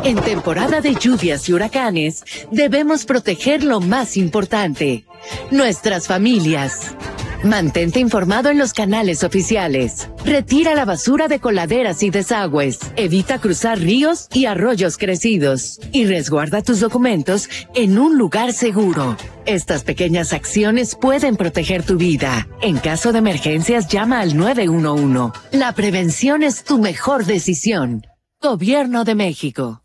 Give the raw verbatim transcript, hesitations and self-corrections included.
En temporada de lluvias y huracanes, debemos proteger lo más importante, nuestras familias. Mantente informado en los canales oficiales. Retira la basura de coladeras y desagües. Evita cruzar ríos y arroyos crecidos. Y resguarda tus documentos en un lugar seguro. Estas pequeñas acciones pueden proteger tu vida. En caso de emergencias, llama al nueve uno uno. La prevención es tu mejor decisión. Gobierno de México.